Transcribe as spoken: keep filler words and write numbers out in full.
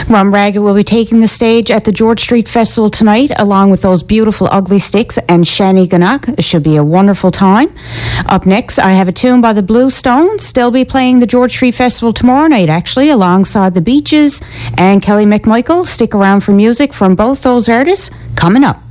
Rum Ragged will be taking the stage at the George Street Festival tonight, along with those beautiful Ugly Sticks and Shani Ganak. It should be a wonderful time. Up next, I have a tune by the Blue Stones. They'll be playing the George Street Festival tomorrow night, actually, alongside the Beaches and Kelly McMichael. Stick around for music from both those artists coming up.